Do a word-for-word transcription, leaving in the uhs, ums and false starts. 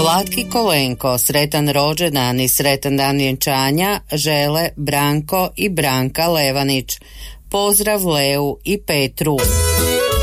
Vlatki Kolenko, sretan rođendan i sretan dan vjenčanja žele Branko i Branka Levanić. Pozdrav Leu i Petru.